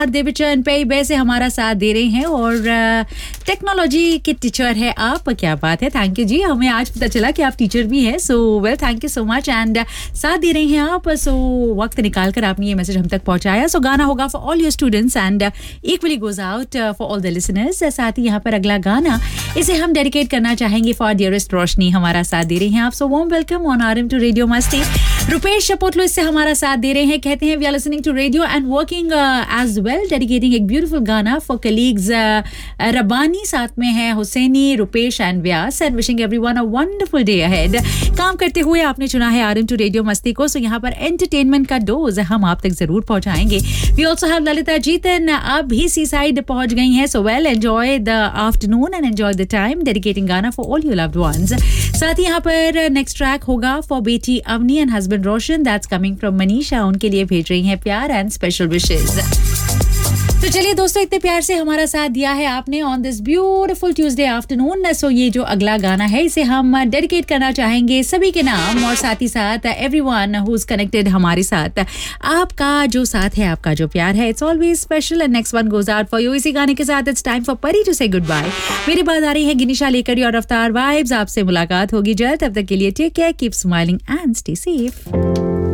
देवचरण पे वैसे हमारा साथ दे रहे हैं और टेक्नोलॉजी के टीचर है आप. क्या बात है, थैंक यू जी. हमें आज पता चला कि आप टीचर भी हैं. So well, thank you so much. And साथ दे रहे हैं आप. सो वक्त निकाल कर आपने ये मैसेज हम तक पहुंचाया. सो गाना होगा for all your students and equally goes out for all the listeners. साथ ही यहाँ पर अगला गाना इसे हम डेडिकेट करना चाहेंगे फॉर डियरेस्ट रोशनी. हमारा साथ दे रहे हैं आप. So warm welcome on RM to radio मस्ती. रुपेश पोटलो इससे हमारा साथ दे रहे हैं. कहते हैं we are listening to radio and working as well. Dedicating एक ब्यूटीफुल गाना फॉर कलीग्स रब्बानी, साथ में है Husaini, Rupesh and Vyas. And wishing everyone a wonderful day ahead. काम करते हुए आपने चुना है RM टू रेडियो मस्ती को. सो यहाँ पर एंटरटेनमेंट का डोज हम आप तक जरूर पहुंचाएंगे. We also have Lalita Jitan. आप भी सी साइड पहुंच गई हैं. So well, enjoy the afternoon and enjoy the time. Dedicating गाना for all your loved ones. साथ ही यहाँ पर नेक्स्ट ट्रैक होगा फॉर बेटी Avani and husband Roshan. That's coming from Manisha. उनके लिए भेज रही हैं प्यार एंड स्पेशल विशेस. तो चलिए दोस्तों, इतने प्यार से हमारा साथ दिया है आपने on this beautiful Tuesday afternoon. सो ये जो अगला गाना है इसे हम डेडिकेट करना चाहेंगे सभी के नाम और साथ ही साथ एवरीवन हु इज कनेक्टेड हमारे साथ. आपका जो साथ है, आपका जो प्यार है, it's always special. And next one goes out for you. इसी गाने के साथ इट्स टाइम फॉर परी टू से गुड बाय. मेरी बात आ रही है गिनिशा लेकर और रफ्तार वाइब्स. आपसे मुलाकात होगी जल्द. तब तक के लिए take care, keep smiling and stay safe.